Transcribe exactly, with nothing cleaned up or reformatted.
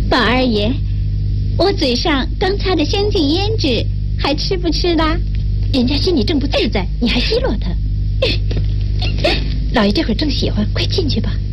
宝二爷，我嘴上刚擦的香净胭脂还吃不吃啦？ 人家心里正不自在，你还奚落他。老爷这会儿正喜欢，快进去吧。